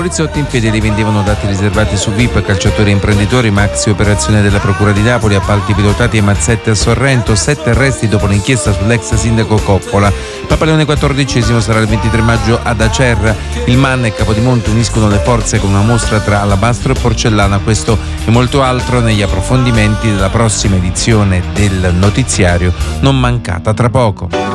poliziotti in piedi li vendevano dati riservati su VIP, calciatori e imprenditori, maxi operazione della Procura di Napoli, appalti pilotati e mazzette a Sorrento, 7 arresti dopo l'inchiesta sull'ex sindaco Coppola. Papa Leone XIV sarà il 23 maggio ad Acerra. Il Man e Capodimonte uniscono le forze con una mostra tra alabastro e porcellana. Questo e molto altro negli approfondimenti della prossima edizione del notiziario, non mancata tra poco.